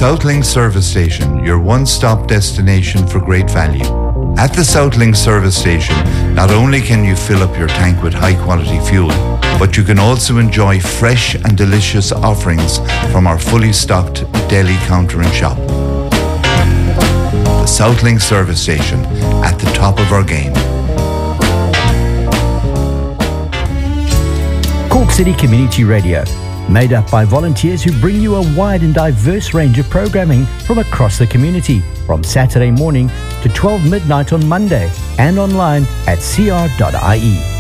Southlink Service Station, your one-stop destination for great value. At the Southlink Service Station, not only can you fill up your tank with high-quality fuel, but you can also enjoy fresh and delicious offerings from our fully stocked deli counter and shop. The Southlink Service Station, at the top of our game. Cork City Community Radio, made up by volunteers who bring you a wide and diverse range of programming from across the community, from Saturday morning to 12 midnight on Monday, and online at cr.ie.